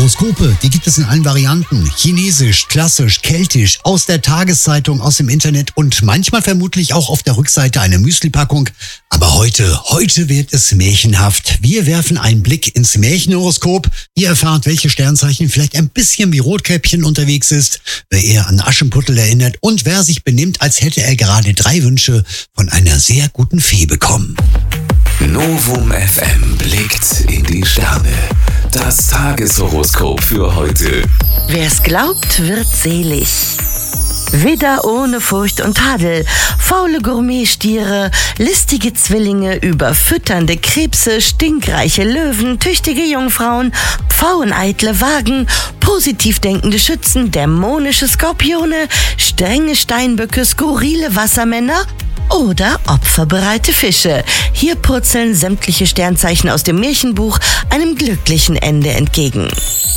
Horoskope, die gibt es in allen Varianten. Chinesisch, klassisch, keltisch, aus der Tageszeitung, aus dem Internet und manchmal vermutlich auch auf der Rückseite einer Müslipackung. Aber heute wird es märchenhaft. Wir werfen einen Blick ins Märchenhoroskop. Ihr erfahrt, welche Sternzeichen vielleicht ein bisschen wie Rotkäppchen unterwegs ist, wer eher an Aschenputtel erinnert und wer sich benimmt, als hätte er gerade 3 Wünsche von einer sehr guten Fee bekommen. Novum FM blickt in die Sterne. Das Tageshoroskop für heute. Wer's glaubt, wird selig. Widder ohne Furcht und Tadel, faule Gourmetstiere, listige Zwillinge, überfütternde Krebse, stinkreiche Löwen, tüchtige Jungfrauen, pfaueneitle Wagen, positiv denkende Schützen, dämonische Skorpione, strenge Steinböcke, skurrile Wassermänner oder opferbereite Fische. Hier purzeln sämtliche Sternzeichen aus dem Märchenbuch einem glücklichen Ende entgegen.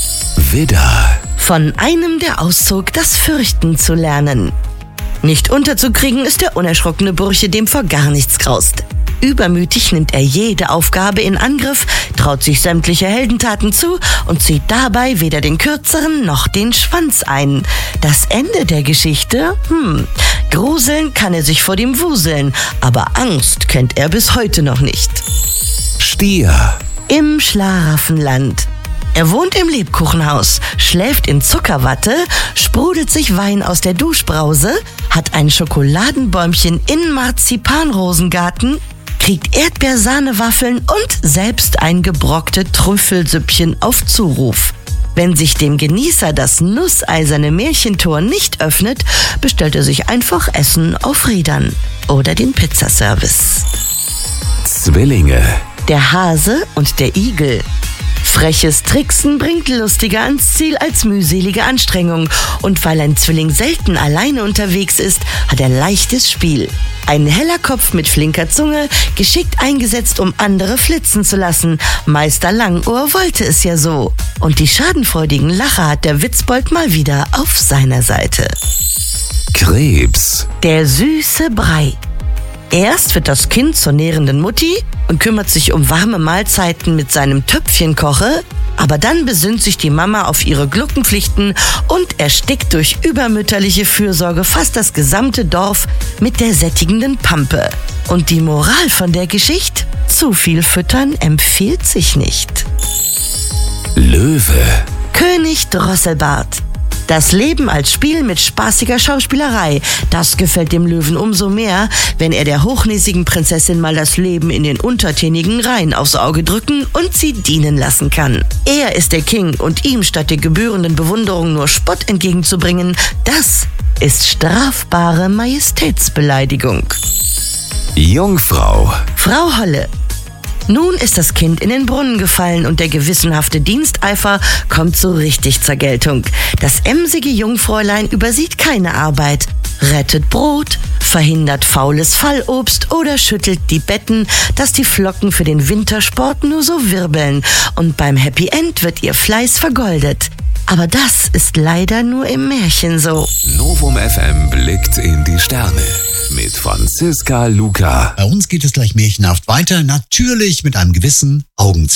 Widder. Von einem der Auszog, das Fürchten zu lernen. Nicht unterzukriegen ist der unerschrockene Bursche, dem vor gar nichts graust. Übermütig nimmt er jede Aufgabe in Angriff, traut sich sämtliche Heldentaten zu und zieht dabei weder den kürzeren noch den Schwanz ein. Das Ende der Geschichte? Gruseln kann er sich vor dem Wuseln, aber Angst kennt er bis heute noch nicht. Stier. Im Schlaraffenland. Er wohnt im Lebkuchenhaus, schläft in Zuckerwatte, sprudelt sich Wein aus der Duschbrause, hat ein Schokoladenbäumchen in Marzipanrosengarten, kriegt Erdbeersahnewaffeln und selbst ein gebrockte Trüffelsüppchen auf Zuruf. Wenn sich dem Genießer das nusseiserne Märchentor nicht öffnet, bestellt er sich einfach Essen auf Rädern oder den Pizzaservice. Zwillinge. Der Hase und der Igel. Freches Tricksen bringt lustiger ans Ziel als mühselige Anstrengung. Und weil ein Zwilling selten alleine unterwegs ist, hat er leichtes Spiel. Ein heller Kopf mit flinker Zunge, geschickt eingesetzt, um andere flitzen zu lassen. Meister Langohr wollte es ja so. Und die schadenfreudigen Lacher hat der Witzbold mal wieder auf seiner Seite. Krebs. Der süße Brei. Erst wird das Kind zur nährenden Mutti und kümmert sich um warme Mahlzeiten mit seinem Töpfchenkoche, aber dann besinnt sich die Mama auf ihre Gluckenpflichten und erstickt durch übermütterliche Fürsorge fast das gesamte Dorf mit der sättigenden Pampe. Und die Moral von der Geschichte? Zu viel füttern empfiehlt sich nicht. Löwe. König Drosselbart. Das Leben als Spiel mit spaßiger Schauspielerei, das gefällt dem Löwen umso mehr, wenn er der hochnäsigen Prinzessin mal das Leben in den untertänigen Reihen aufs Auge drücken und sie dienen lassen kann. Er ist der King und ihm statt der gebührenden Bewunderung nur Spott entgegenzubringen, das ist strafbare Majestätsbeleidigung. Jungfrau. Frau Holle. Nun ist das Kind in den Brunnen gefallen und der gewissenhafte Diensteifer kommt so richtig zur Geltung. Das emsige Jungfräulein übersieht keine Arbeit, rettet Brot, verhindert faules Fallobst oder schüttelt die Betten, dass die Flocken für den Wintersport nur so wirbeln. Und beim Happy End wird ihr Fleiß vergoldet. Aber das ist leider nur im Märchen so. Novum FM blickt in die Sterne mit Franziska Luca. Bei uns geht es gleich märchenhaft weiter, natürlich mit einem gewissen Augenzwinkern.